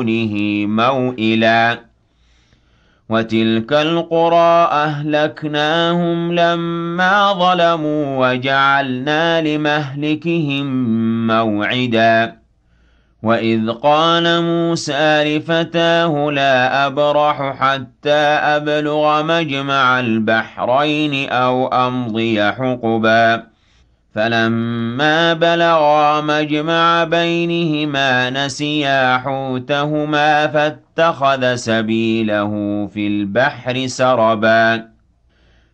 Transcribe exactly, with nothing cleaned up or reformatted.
دونه موئلا وتلك القرى أهلكناهم لما ظلموا وجعلنا لمهلكهم موعدا وإذ قال موسى لفتاه لا أبرح حتى أبلغ مجمع البحرين أو أمضي حقبا فلما بلغا مجمع بينهما نسيا حوتهما فاتخذ سبيله في البحر سربا